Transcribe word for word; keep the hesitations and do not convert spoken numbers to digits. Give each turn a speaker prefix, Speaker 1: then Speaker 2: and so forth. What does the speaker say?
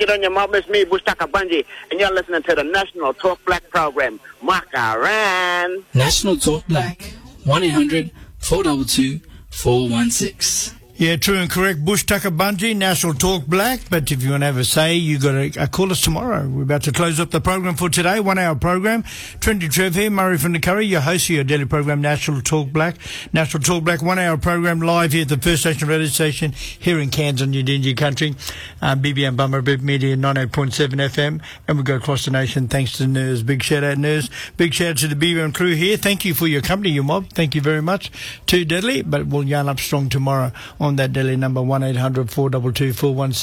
Speaker 1: Good on your mom. It's me, Bushtaka Bunji, and you're listening to the National Talk Black program. Makaran.
Speaker 2: National Talk Black. one eight hundred four two two four one six.
Speaker 3: Yeah, true and correct. Bush Tucker Bunji, National Talk Black. But if you want to have a say, you got to uh, call us tomorrow. We're about to close up the program for today, one-hour program. Trinity Trev here, Murray from the Curry, your host of your daily program, National Talk Black. National Talk Black, one-hour program live here at the First Nation Radio Station here in Cairns on your Dingy Country. Um, B B M Bummer Bib Media, ninety-eight point seven F M. And we go across the nation thanks to Nurse. Big shout-out, Nurse. Big shout-out to the B B M crew here. Thank you for your company, your mob. Thank you very much. Too deadly, but we'll yarn up strong tomorrow on that daily number, one eight hundred four two two four one six.